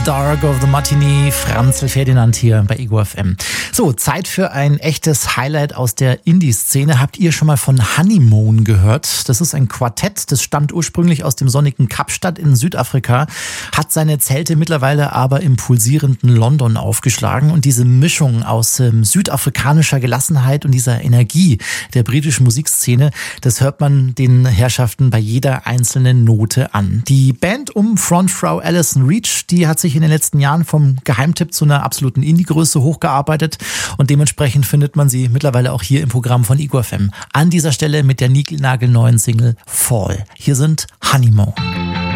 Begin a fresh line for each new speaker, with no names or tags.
Dark of the Matinee, Franzl Ferdinand hier bei Ego FM. So, Zeit für ein echtes Highlight aus der Indie-Szene. Habt ihr schon mal von Honeymoon gehört? Das ist ein Quartett, das stammt ursprünglich aus dem sonnigen Kapstadt in Südafrika, hat seine Zelte mittlerweile aber im pulsierenden London aufgeschlagen. Und diese Mischung aus südafrikanischer Gelassenheit und dieser Energie der britischen Musikszene, das hört man den Herrschaften bei jeder einzelnen Note an. Die Band um Frontfrau Alison Reach, die hat sich in den letzten Jahren vom Geheimtipp zu einer absoluten Indie-Größe hochgearbeitet und dementsprechend findet man sie mittlerweile auch hier im Programm von Ego FM. An dieser Stelle mit der niegelnagelneuen Single Fall. Hier sind Honeymoon.